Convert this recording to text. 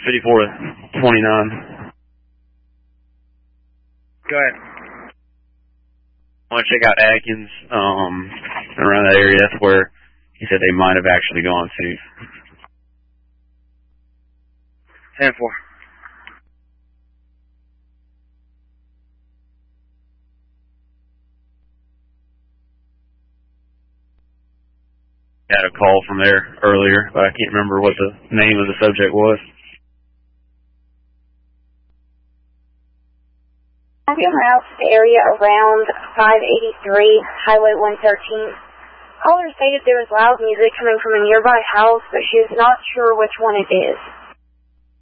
54 to 29. Go ahead. I want to check out Atkins, around that area. That's where he said they might have actually gone to. 10-4. Had a call from there earlier, but I can't remember what the name of the subject was. Walking around the area around 583 Highway 113. Caller stated there was loud music coming from a nearby house, but she is not sure which one it is.